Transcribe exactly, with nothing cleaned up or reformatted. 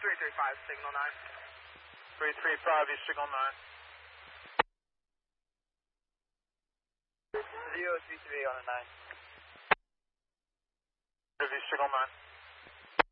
three three five, signal nine. three three five, you signal nine. zero three three on a nine. You signal nine.